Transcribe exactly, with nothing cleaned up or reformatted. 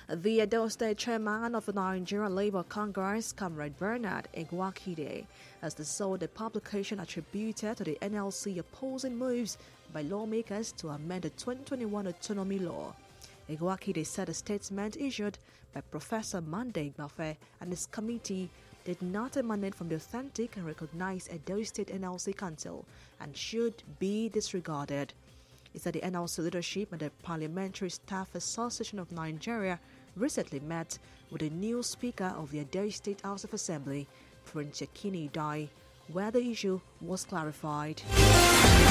The Edo State chairman of the Nigeria Labour Congress, Comrade Bernard Igwakide, has disowned a publication attributed to the N L C opposing moves by lawmakers to amend the twenty twenty-one autonomy law. Igwakide said a statement issued by Professor Monday Igbafe and his committee did not emanate from the authentic and recognized Edo State N L C Council and should be disregarded. He said the N L C leadership and the Parliamentary Staff Association of Nigeria recently met with the new Speaker of the Edo State House of Assembly, Prince Yekini Dai, where the issue was clarified.